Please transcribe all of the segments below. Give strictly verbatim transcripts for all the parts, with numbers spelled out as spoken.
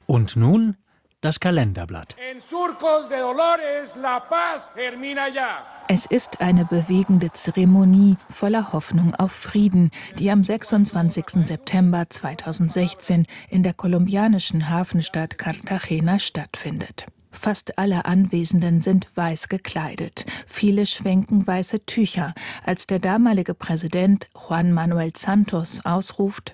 Und nun das Kalenderblatt. Es ist eine bewegende Zeremonie voller Hoffnung auf Frieden, die am sechsundzwanzigsten September zweitausendsechzehn in der kolumbianischen Hafenstadt Cartagena stattfindet. Fast alle Anwesenden sind weiß gekleidet. Viele schwenken weiße Tücher, als der damalige Präsident Juan Manuel Santos ausruft: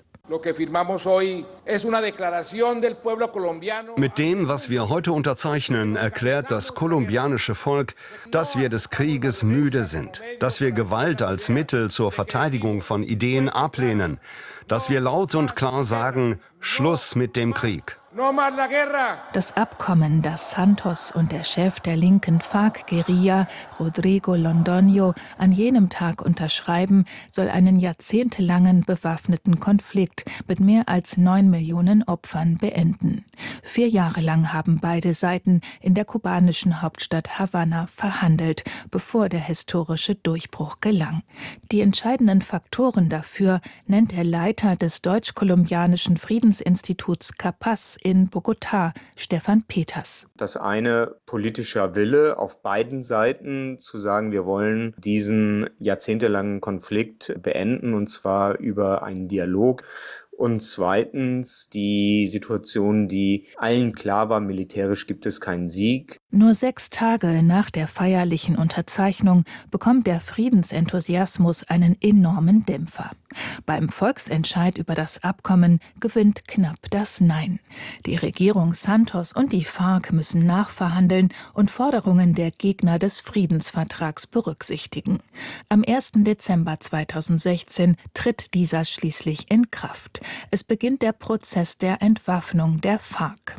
Mit dem, was wir heute unterzeichnen, erklärt das kolumbianische Volk, dass wir des Krieges müde sind, dass wir Gewalt als Mittel zur Verteidigung von Ideen ablehnen, dass wir laut und klar sagen: Schluss mit dem Krieg. Das Abkommen, das Santos und der Chef der linken FARC-Guerilla, Rodrigo Londoño, an jenem Tag unterschreiben, soll einen jahrzehntelangen bewaffneten Konflikt mit mehr als neun Millionen Opfern beenden. Vier Jahre lang haben beide Seiten in der kubanischen Hauptstadt Havanna verhandelt, bevor der historische Durchbruch gelang. Die entscheidenden Faktoren dafür nennt der Leiter des deutsch-kolumbianischen Friedensinstituts CAPAS in Bogotá, Stefan Peters. Das eine, politischer Wille auf beiden Seiten zu sagen, wir wollen diesen jahrzehntelangen Konflikt beenden, und zwar über einen Dialog. Und zweitens die Situation, die allen klar war, militärisch gibt es keinen Sieg. Nur sechs Tage nach der feierlichen Unterzeichnung bekommt der Friedensenthusiasmus einen enormen Dämpfer. Beim Volksentscheid über das Abkommen gewinnt knapp das Nein. Die Regierung Santos und die FARC müssen nachverhandeln und Forderungen der Gegner des Friedensvertrags berücksichtigen. Am ersten Dezember zweitausendsechzehn tritt dieser schließlich in Kraft. Es beginnt der Prozess der Entwaffnung der FARC.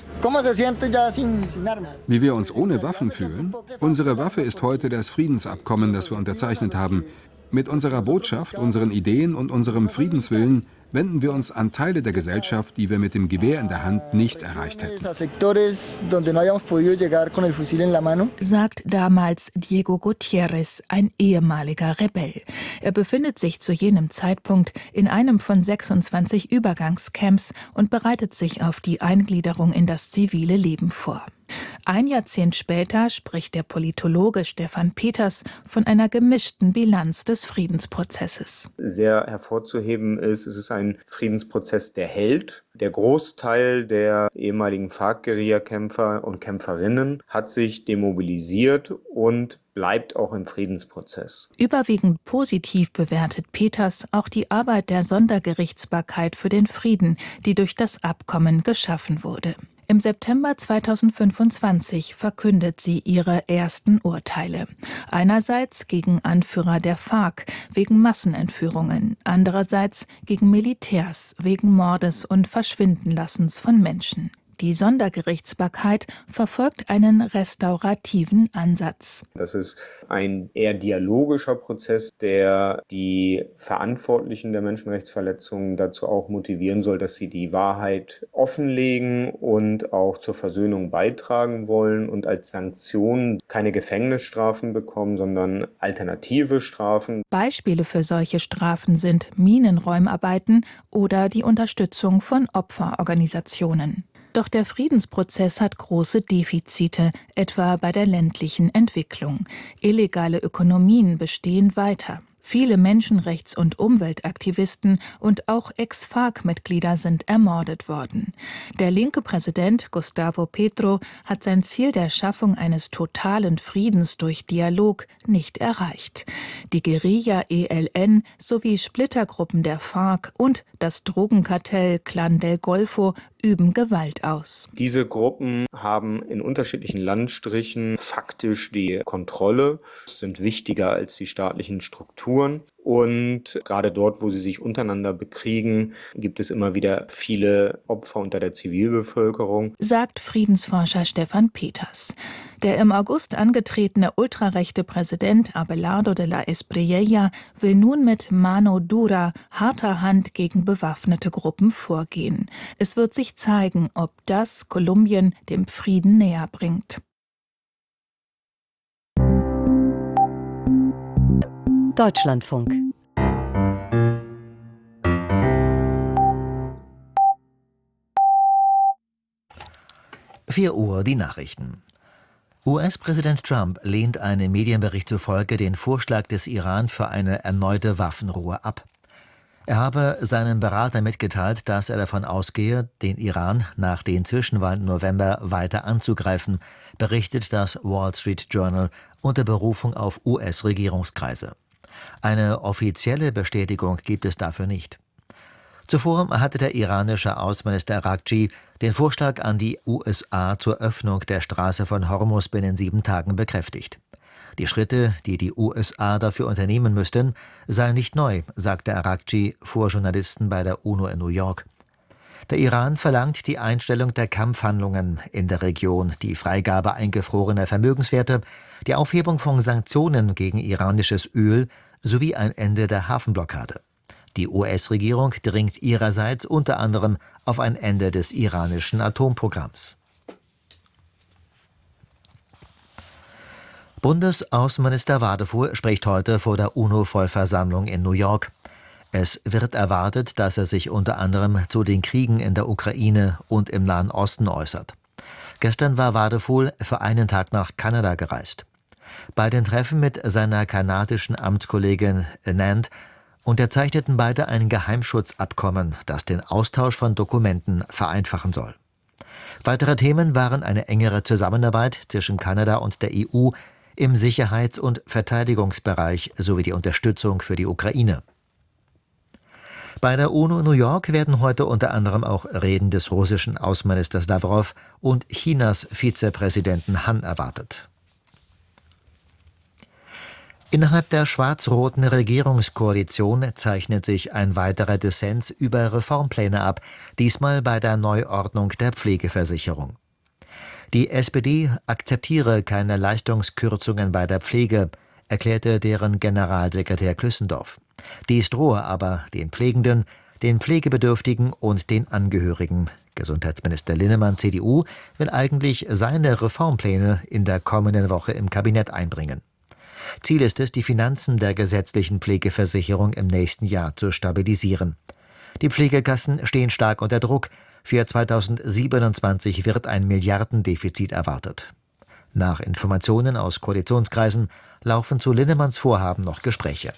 Wie wir uns ohne Waffen fühlen? Unsere Waffe ist heute das Friedensabkommen, das wir unterzeichnet haben. Mit unserer Botschaft, unseren Ideen und unserem Friedenswillen wenden wir uns an Teile der Gesellschaft, die wir mit dem Gewehr in der Hand nicht erreicht hätten. Sagt damals Diego Gutiérrez, ein ehemaliger Rebell. Er befindet sich zu jenem Zeitpunkt in einem von sechsundzwanzig Übergangscamps und bereitet sich auf die Eingliederung in das zivile Leben vor. Ein Jahrzehnt später spricht der Politologe Stefan Peters von einer gemischten Bilanz des Friedensprozesses. Sehr hervorzuheben ist, es ist ein Friedensprozess, der hält. Der Großteil der ehemaligen FARC-Guerilla-Kämpfer und Kämpferinnen hat sich demobilisiert und bleibt auch im Friedensprozess. Überwiegend positiv bewertet Peters auch die Arbeit der Sondergerichtsbarkeit für den Frieden, die durch das Abkommen geschaffen wurde. Im September zweitausendfünfundzwanzig verkündet sie ihre ersten Urteile. Einerseits gegen Anführer der FARC wegen Massenentführungen, andererseits gegen Militärs wegen Mordes und Verschwindenlassens von Menschen. Die Sondergerichtsbarkeit verfolgt einen restaurativen Ansatz. Das ist ein eher dialogischer Prozess, der die Verantwortlichen der Menschenrechtsverletzungen dazu auch motivieren soll, dass sie die Wahrheit offenlegen und auch zur Versöhnung beitragen wollen und als Sanktion keine Gefängnisstrafen bekommen, sondern alternative Strafen. Beispiele für solche Strafen sind Minenräumarbeiten oder die Unterstützung von Opferorganisationen. Doch der Friedensprozess hat große Defizite, etwa bei der ländlichen Entwicklung. Illegale Ökonomien bestehen weiter. Viele Menschenrechts- und Umweltaktivisten und auch Ex-FARC-Mitglieder sind ermordet worden. Der linke Präsident Gustavo Petro hat sein Ziel der Schaffung eines totalen Friedens durch Dialog nicht erreicht. Die Guerilla E L N sowie Splittergruppen der FARC und das Drogenkartell Clan del Golfo üben Gewalt aus. Diese Gruppen haben in unterschiedlichen Landstrichen faktisch die Kontrolle, sind wichtiger als die staatlichen Strukturen. Und gerade dort, wo sie sich untereinander bekriegen, gibt es immer wieder viele Opfer unter der Zivilbevölkerung, sagt Friedensforscher Stefan Peters. Der im August angetretene ultrarechte Präsident Abelardo de la Espriella will nun mit Mano Dura, harter Hand gegen bewaffnete Gruppen vorgehen. Es wird sich zeigen, ob das Kolumbien dem Frieden näher bringt. Deutschlandfunk. vier Uhr die Nachrichten. U S-Präsident Trump lehnt einem Medienbericht zufolge den Vorschlag des Iran für eine erneute Waffenruhe ab. Er habe seinem Berater mitgeteilt, dass er davon ausgehe, den Iran nach den Zwischenwahlen im November weiter anzugreifen, berichtet das Wall Street Journal unter Berufung auf U S-Regierungskreise. Eine offizielle Bestätigung gibt es dafür nicht. Zuvor hatte der iranische Außenminister Araghchi den Vorschlag an die U S A zur Öffnung der Straße von Hormuz binnen sieben Tagen bekräftigt. Die Schritte, die die U S A dafür unternehmen müssten, seien nicht neu, sagte Araghchi vor Journalisten bei der UNO in New York. Der Iran verlangt die Einstellung der Kampfhandlungen in der Region, die Freigabe eingefrorener Vermögenswerte, die Aufhebung von Sanktionen gegen iranisches Öl sowie ein Ende der Hafenblockade. Die U S-Regierung dringt ihrerseits unter anderem auf ein Ende des iranischen Atomprogramms. Bundesaußenminister Wadefuhl spricht heute vor der UNO-Vollversammlung in New York. Es wird erwartet, dass er sich unter anderem zu den Kriegen in der Ukraine und im Nahen Osten äußert. Gestern war Wadefuhl für einen Tag nach Kanada gereist. Bei den Treffen mit seiner kanadischen Amtskollegin Nand unterzeichneten beide ein Geheimschutzabkommen, das den Austausch von Dokumenten vereinfachen soll. Weitere Themen waren eine engere Zusammenarbeit zwischen Kanada und der E U im Sicherheits- und Verteidigungsbereich sowie die Unterstützung für die Ukraine. Bei der UNO in New York werden heute unter anderem auch Reden des russischen Außenministers Lawrow und Chinas Vizepräsidenten Han erwartet. Innerhalb der schwarz-roten Regierungskoalition zeichnet sich ein weiterer Dissens über Reformpläne ab, diesmal bei der Neuordnung der Pflegeversicherung. Die S P D akzeptiere keine Leistungskürzungen bei der Pflege, erklärte deren Generalsekretär Klüssendorf. Dies drohe aber den Pflegenden, den Pflegebedürftigen und den Angehörigen. Gesundheitsminister Linnemann, C D U, will eigentlich seine Reformpläne in der kommenden Woche im Kabinett einbringen. Ziel ist es, die Finanzen der gesetzlichen Pflegeversicherung im nächsten Jahr zu stabilisieren. Die Pflegekassen stehen stark unter Druck. Für zweitausendsiebenundzwanzig wird ein Milliardendefizit erwartet. Nach Informationen aus Koalitionskreisen laufen zu Linnemanns Vorhaben noch Gespräche.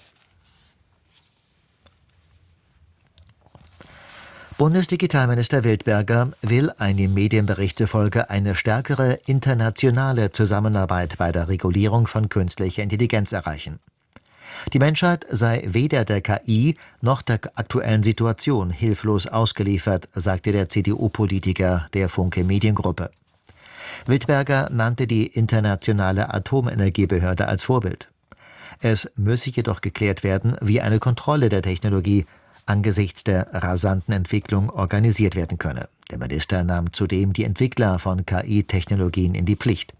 Bundesdigitalminister Wildberger will einem Medienbericht zufolge eine stärkere internationale Zusammenarbeit bei der Regulierung von künstlicher Intelligenz erreichen. Die Menschheit sei weder der K I noch der aktuellen Situation hilflos ausgeliefert, sagte der C D U-Politiker der Funke Mediengruppe. Wildberger nannte die Internationale Atomenergiebehörde als Vorbild. Es müsse jedoch geklärt werden, wie eine Kontrolle der Technologie angesichts der rasanten Entwicklung organisiert werden könne. Der Minister nahm zudem die Entwickler von K I-Technologien in die Pflicht.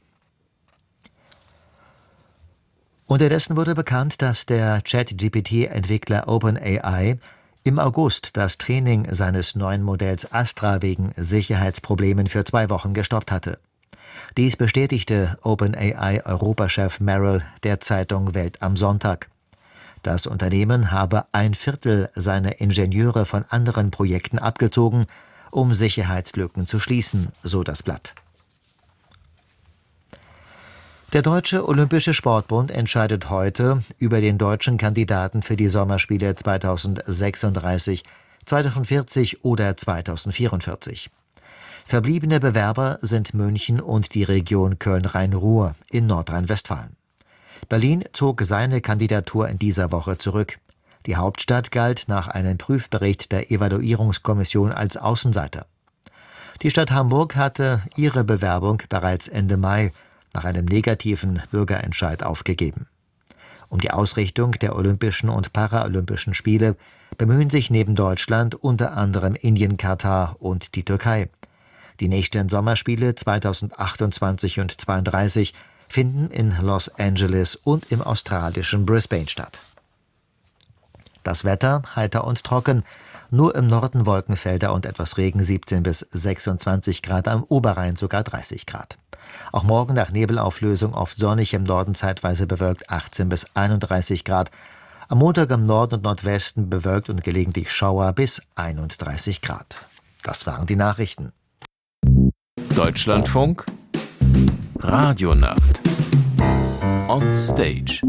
Unterdessen wurde bekannt, dass der ChatGP T-Entwickler OpenAI im August das Training seines neuen Modells Astra wegen Sicherheitsproblemen für zwei Wochen gestoppt hatte. Dies bestätigte OpenAI-Europachef Merrill der Zeitung Welt am Sonntag. Das Unternehmen habe ein Viertel seiner Ingenieure von anderen Projekten abgezogen, um Sicherheitslücken zu schließen, so das Blatt. Der Deutsche Olympische Sportbund entscheidet heute über den deutschen Kandidaten für die Sommerspiele zweitausendsechsunddreißig, zweitausendvierzig oder zweitausendvierundvierzig. Verbliebene Bewerber sind München und die Region Köln-Rhein-Ruhr in Nordrhein-Westfalen. Berlin zog seine Kandidatur in dieser Woche zurück. Die Hauptstadt galt nach einem Prüfbericht der Evaluierungskommission als Außenseiter. Die Stadt Hamburg hatte ihre Bewerbung bereits Ende Mai nach einem negativen Bürgerentscheid aufgegeben. Um die Ausrichtung der Olympischen und Paralympischen Spiele bemühen sich neben Deutschland unter anderem Indien, Katar und die Türkei. Die nächsten Sommerspiele zweitausendachtundzwanzig und zweiunddreißig finden in Los Angeles und im australischen Brisbane statt. Das Wetter heiter und trocken, nur im Norden Wolkenfelder und etwas Regen, siebzehn bis sechsundzwanzig Grad, am Oberrhein sogar dreißig Grad. Auch morgen nach Nebelauflösung oft sonnig, im Norden zeitweise bewölkt, achtzehn bis einunddreißig Grad. Am Montag im Norden und Nordwesten bewölkt und gelegentlich Schauer bis einunddreißig Grad. Das waren die Nachrichten. Deutschlandfunk Radionacht on Stage.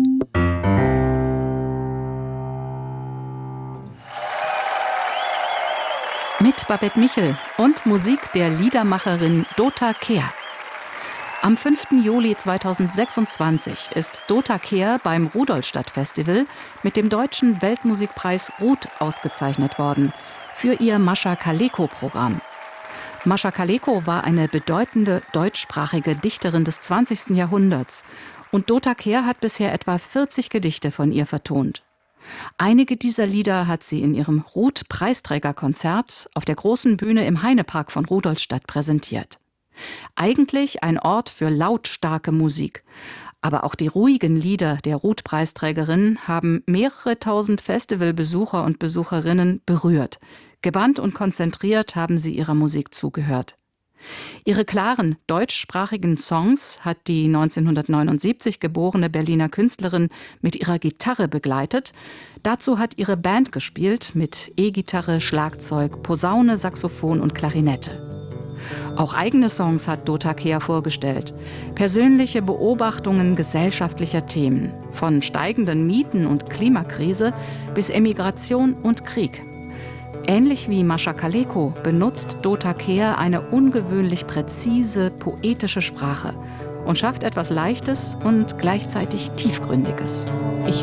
Mit Babette Michel und Musik der Liedermacherin Dota Kehr. Am fünften Juli zweitausendsechsundzwanzig ist Dota Kehr beim Rudolstadt-Festival mit dem Deutschen Weltmusikpreis Rut ausgezeichnet worden für ihr Mascha Kaleko-Programm. Mascha Kaleko war eine bedeutende deutschsprachige Dichterin des zwanzigsten Jahrhunderts und Dota Kehr hat bisher etwa vierzig Gedichte von ihr vertont. Einige dieser Lieder hat sie in ihrem Rut-Preisträgerkonzert auf der großen Bühne im Heinepark von Rudolstadt präsentiert. Eigentlich ein Ort für lautstarke Musik. Aber auch die ruhigen Lieder der Rut-Preisträgerin haben mehrere tausend Festivalbesucher und Besucherinnen berührt. Gebannt und konzentriert haben sie ihrer Musik zugehört. Ihre klaren, deutschsprachigen Songs hat die neunzehnhundertneunundsiebzig geborene Berliner Künstlerin mit ihrer Gitarre begleitet. Dazu hat ihre Band gespielt mit E-Gitarre, Schlagzeug, Posaune, Saxophon und Klarinette. Auch eigene Songs hat Dota Kehr vorgestellt. Persönliche Beobachtungen gesellschaftlicher Themen, von steigenden Mieten und Klimakrise bis Emigration und Krieg. Ähnlich wie Mascha Kaleko benutzt Dota Kehr eine ungewöhnlich präzise, poetische Sprache und schafft etwas Leichtes und gleichzeitig Tiefgründiges. Ich